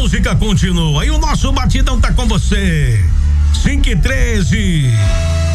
música continua e o nosso batidão tá com você. 5:13.